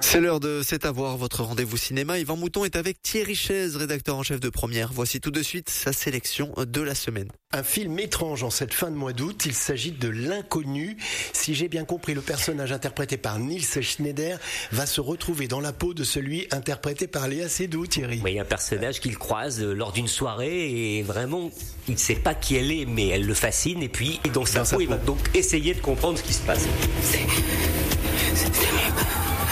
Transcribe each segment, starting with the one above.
C'est l'heure de C'est à voir, votre rendez-vous cinéma. Yvan Mouton est avec Thierry Chaise, rédacteur en chef de Première. Voici tout de suite sa sélection de la semaine. Un film étrange en cette fin de mois d'août, il s'agit de L'Inconnu. Si j'ai bien compris, le personnage interprété par Nils Schneider va se retrouver dans la peau de celui interprété par Léa Seydoux, Thierry. Oui, un personnage qu'il croise lors d'une soirée et vraiment, il ne sait pas qui elle est, mais elle le fascine et puis dans sa peau, il va donc essayer de comprendre ce qui se passe. C'est moi.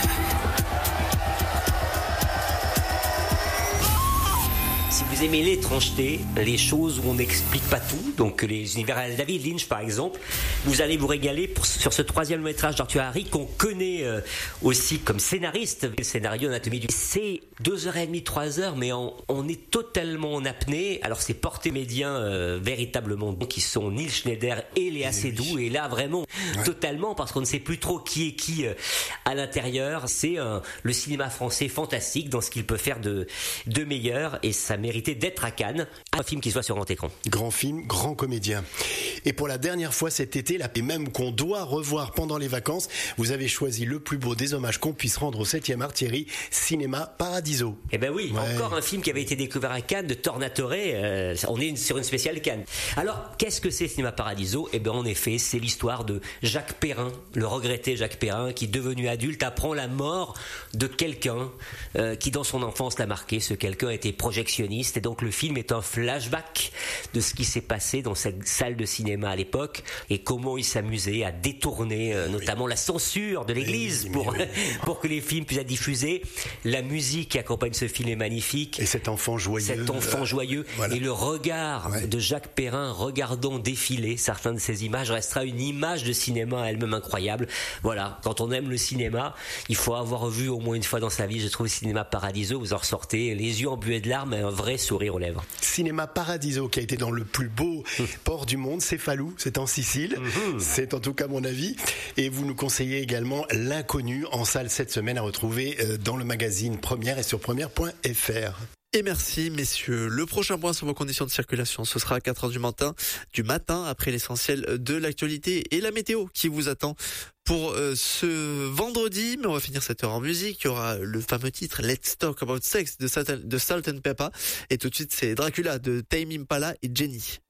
Si vous aimez l'étrangeté, les choses où on n'explique pas tout, donc les univers à David Lynch par exemple, vous allez vous régaler sur ce troisième métrage d'Arthur Harry qu'on connaît aussi comme scénariste. Le scénario Anatomie du... C'est 2h30, 3h, mais on est totalement en apnée. Alors c'est porté médias véritablement, donc qui sont Nils Schneider et Léa Seydoux, et là vraiment totalement, parce qu'on ne sait plus trop qui est qui à l'intérieur. C'est le cinéma français fantastique dans ce qu'il peut faire de meilleur, et ça méritait d'être à Cannes, un film qui soit sur grand écran. Grand film, grand comédien. Et pour la dernière fois cet été, et même qu'on doit revoir pendant les vacances, vous avez choisi le plus beau des hommages qu'on puisse rendre au 7e art, Thierry, Cinéma Paradiso. Eh ben oui, encore un film qui avait été découvert à Cannes, de Tornatore. On est sur une spéciale Cannes. Alors, qu'est-ce que c'est Cinéma Paradiso ? Eh ben en effet, c'est l'histoire de Jacques Perrin, le regretté Jacques Perrin, qui devenu adulte apprend la mort de quelqu'un qui dans son enfance l'a marqué. Ce quelqu'un était projectionniste, et donc le film est un flashback de ce qui s'est passé dans cette salle de cinéma à l'époque et comment il s'amusait à détourner notamment la censure de l'église pour que les films puissent être diffusés. La musique qui accompagne ce film est magnifique. Et cet enfant joyeux. Voilà. Et le regard de Jacques Perrin regardant défiler certaines de ces images restera une image de cinéma elle-même incroyable. Voilà, quand on aime le cinéma, il faut avoir vu au moins une fois dans sa vie, je trouve, Cinéma Paradiso, vous en ressortez les yeux embués de larmes et un vrai sourire aux lèvres. Cinéma Paradiso, qui a été dans le plus beau port du monde, Cefalù, c'est en Sicile. C'est en tout cas mon avis. Et vous nous conseillez également L'Inconnu, en salle cette semaine, à retrouver dans le magazine Première et sur première.fr. Et merci messieurs. Le prochain point sur vos conditions de circulation, ce sera à 4h du matin, après l'essentiel de l'actualité et la météo qui vous attend pour ce vendredi. Mais on va finir cette heure en musique. Il y aura le fameux titre Let's Talk About Sex de Salt and Pepper. Et tout de suite, c'est Dracula de Tame Impala et Jenny.